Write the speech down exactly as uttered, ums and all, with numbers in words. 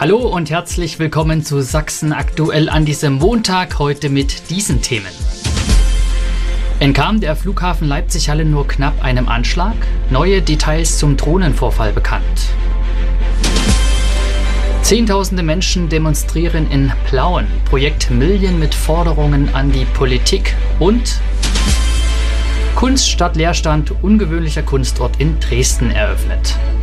Hallo und herzlich willkommen zu Sachsen aktuell an diesem Montag, heute mit diesen Themen. Entkam der Flughafen Leipzig-Halle nur knapp einem Anschlag? Neue Details zum Drohnenvorfall bekannt. Zehntausende Menschen demonstrieren in Plauen. Projekt Million mit Forderungen an die Politik. Und Kunst statt Leerstand, ungewöhnlicher Kunstort in Dresden eröffnet.